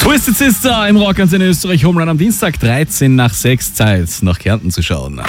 Twisted Sister im Rockantenne Österreich, Home Run am Dienstag, 13 nach 6, Zeit nach Kärnten zu schauen.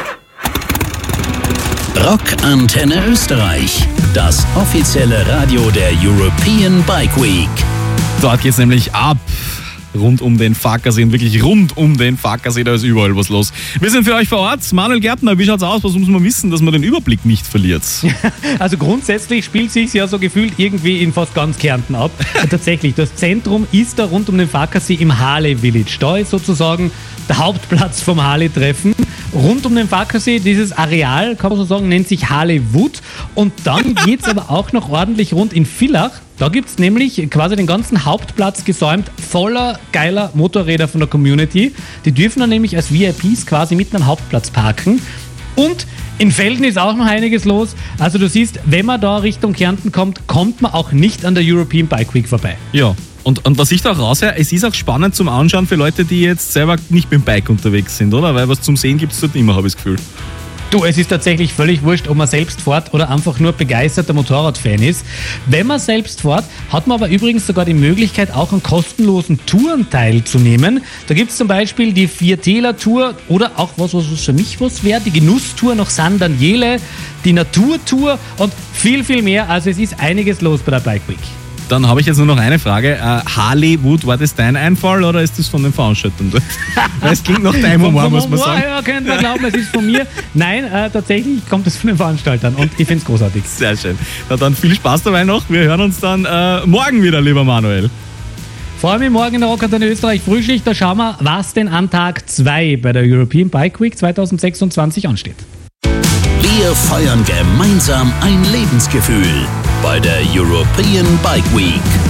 Rockantenne Österreich, das offizielle Radio der European Bike Week. Dort geht's nämlich ab. Rund um den Fackersee und wirklich rund um den Fackersee, da ist überall was los. Wir sind für euch vor Ort. Manuel Gärtner, wie schaut's aus? Was muss man wissen, dass man den Überblick nicht verliert? Also grundsätzlich spielt sich ja so gefühlt irgendwie in fast ganz Kärnten ab. Tatsächlich, das Zentrum ist da rund um den Fackersee im Harley Village. Da ist sozusagen der Hauptplatz vom Harley-Treffen. Rund um den Fackersee, dieses Areal, kann man so sagen, nennt sich Harleywood. Und dann geht's aber auch noch ordentlich rund in Villach. Da gibt es nämlich quasi den ganzen Hauptplatz gesäumt, voller geiler Motorräder von der Community. Die dürfen dann nämlich als VIPs quasi mitten am Hauptplatz parken. Und in Velden ist auch noch einiges los. Also du siehst, wenn man da Richtung Kärnten kommt, kommt man auch nicht an der European Bike Week vorbei. Ja. Und was ich da raushöre, es ist auch spannend zum Anschauen für Leute, die jetzt selber nicht mit dem Bike unterwegs sind, oder? Weil was zum Sehen gibt es dort immer, habe ich das Gefühl. Du, es ist tatsächlich völlig wurscht, ob man selbst fährt oder einfach nur begeisterter Motorradfan ist. Wenn man selbst fährt, hat man aber übrigens sogar die Möglichkeit, auch an kostenlosen Touren teilzunehmen. Da gibt es zum Beispiel die Viertäler-Tour oder auch was für mich was wäre, die Genusstour nach San Daniele, die Naturtour und viel, viel mehr. Also es ist einiges los bei der Bike Week. Dann habe ich jetzt nur noch eine Frage. Harleywood, war das dein Einfall oder ist das von den Veranstaltern? Weil es klingt nach deinem Humor, muss man sagen. Ja, könnt ihr glauben, es ist von mir. Nein, tatsächlich kommt es von den Veranstaltern und ich finde es großartig. Sehr schön. Na dann viel Spaß dabei noch. Wir hören uns dann morgen wieder, lieber Manuel. Vor allem morgen in der Rockantenne Österreich Frühschicht, da schauen wir, was denn an Tag 2 bei der European Bike Week 2026 ansteht. Wir feiern gemeinsam ein Lebensgefühl bei der European Bike Week.